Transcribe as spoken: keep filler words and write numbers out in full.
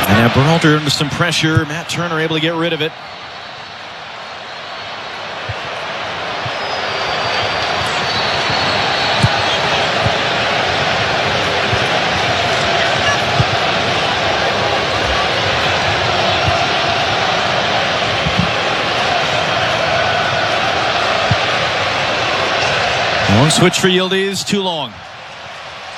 And now Berhalter under some pressure. Matt Turner able to get rid of it. Long switch for Yildiz, too long.